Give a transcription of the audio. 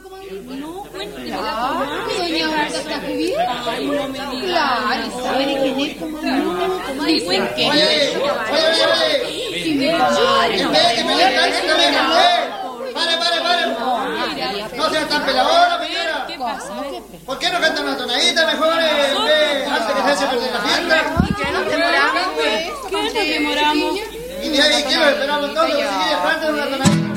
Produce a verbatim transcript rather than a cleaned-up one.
No, cuénteme. Doña Olga está escribiendo. Ay, no me digas. Claro, ¿sabe de quién es? Ni cuente. Oye, oye, oye, oye. Si me padre. En vez de que me le canten, no me canten. Pare, pare, pare. No seas tan peladora, señora. ¿Qué pasa? ¿Por qué no cantan una tonadita mejor en vez, antes que se hace perder la fiesta? ¿Y qué nos demoramos? ¿Qué nos demoramos? Y de ahí quiero esperarlo todo, si quieres cantan una tonadita.